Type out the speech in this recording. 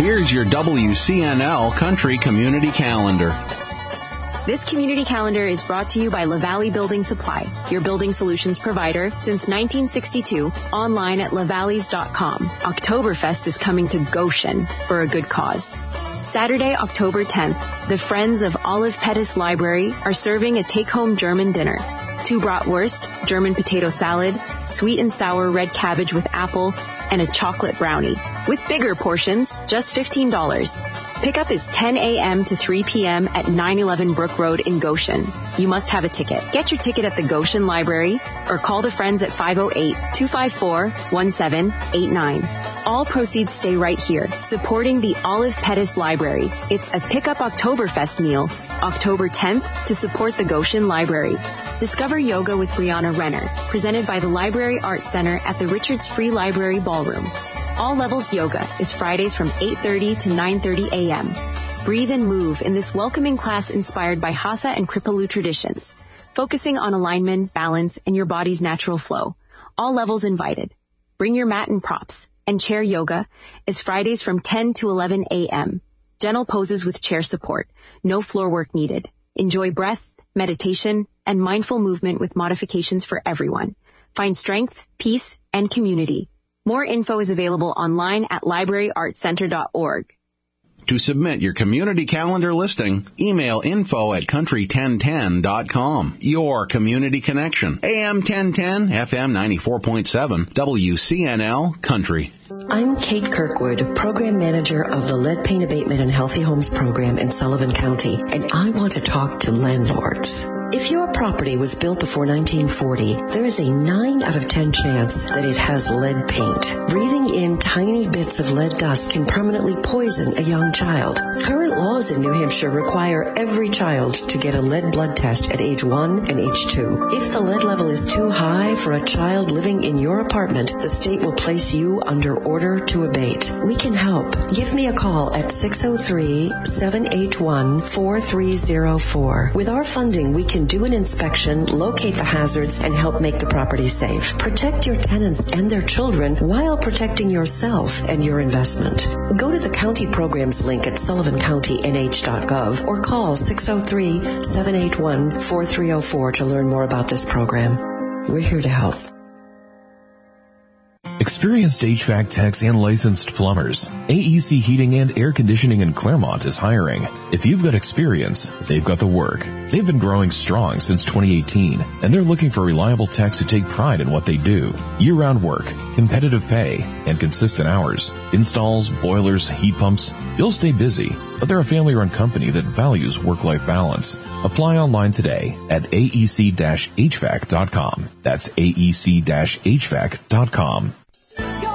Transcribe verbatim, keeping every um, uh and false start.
Here's your W C N L Country Community Calendar. This community calendar is brought to you by LaValley Building Supply, your building solutions provider since nineteen sixty-two, online at lavalleys dot com. Oktoberfest is coming to Goshen for a good cause. Saturday, October tenth, the Friends of Olive Pettis Library are serving a take-home German dinner. Two bratwurst, German potato salad, sweet and sour red cabbage with apple, and a chocolate brownie. With bigger portions, just fifteen dollars. Pickup is ten a.m. to three p.m. at nine eleven Brook Road in Goshen. You must have a ticket. Get your ticket at the Goshen Library or call the Friends at five oh eight, two five four, one seven eight nine. All proceeds stay right here, supporting the Olive Pettis Library. It's a Pickup Oktoberfest meal, October tenth, to support the Goshen Library. Discover Yoga with Brianna Renner, presented by the Library Arts Center at the Richards Free Library Ballroom. All Levels Yoga is Fridays from eight thirty to nine thirty a.m. Breathe and move in this welcoming class inspired by Hatha and Kripalu traditions, focusing on alignment, balance, and your body's natural flow. All levels invited. Bring your mat and props. And chair yoga is Fridays from ten to eleven a.m. Gentle poses with chair support. No floor work needed. Enjoy breath, meditation, and mindful movement with modifications for everyone. Find strength, peace, and community. More info is available online at library arts center dot org. To submit your community calendar listing, email info at country ten ten dot com. Your community connection. A M ten ten, F M ninety-four point seven, W C N L Country. I'm Kate Kirkwood, Program Manager of the Lead Paint Abatement and Healthy Homes Program in Sullivan County, and I want to talk to landlords. If your property was built before nineteen forty, there is a nine out of ten chance that it has lead paint. Breathing in tiny bits of lead dust can permanently poison a young child. Current laws in New Hampshire require every child to get a lead blood test at age one and age two. If the lead level is too high for a child living in your apartment, the state will place you under order to abate. We can help. Give me a call at six oh three, seven eight one, four three oh four. With our funding, we can do an inspection, locate the hazards, and help make the property safe. Protect your tenants and their children while protecting yourself and your investment. Go to the county programs link at sullivan county n h dot gov or call six oh three, seven eight one, four three oh four to learn more about this program. We're here to help. Experienced H V A C techs and licensed plumbers. A E C Heating and Air Conditioning in Claremont is hiring. If you've got experience, they've got the work. They've been growing strong since twenty eighteen, and they're looking for reliable techs who take pride in what they do. Year-round work, competitive pay, and consistent hours. Installs, boilers, heat pumps. You'll stay busy, but they're a family-run company that values work-life balance. Apply online today at A E C H V A C dot com. That's A E C H V A C dot com.